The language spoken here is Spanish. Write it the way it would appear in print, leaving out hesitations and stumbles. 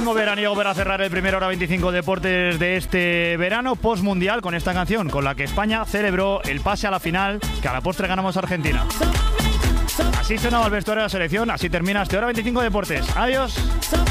ritmo veraniego para cerrar el primer Hora 25 Deportes de este verano post-mundial con esta canción con la que España celebró el pase a la final, que a la postre ganamos a Argentina. Así sonaba el vestuario de la selección, así termina este Hora 25 Deportes. Adiós.